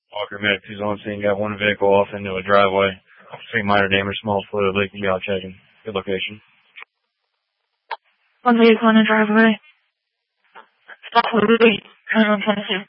Walker Med 2's on scene, got one vehicle off into a driveway. See minor damage, small fluid leak, can be out checking. Good location. One vehicle in the driveway. Stop fluid leak. 9-1-22.